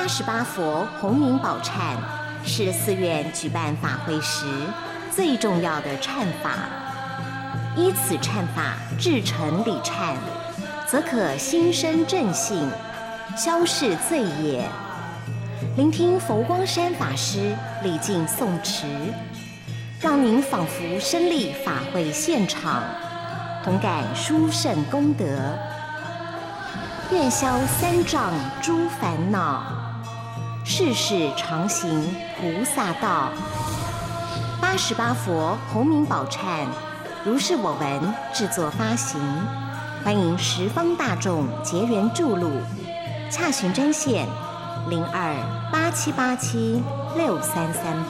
88佛洪名宝忏是寺院举办法会时最重要的忏法。依此忏法至诚礼忏，则可心生正信，消逝罪业。聆听佛光山法师礼敬诵持，让您仿佛身历法会现场，同感殊胜功德。愿消三障诸烦恼，世世常行菩萨道。88佛洪名宝忏如是我闻制作发行，欢迎十方大众结缘注录，洽询专线0287876338。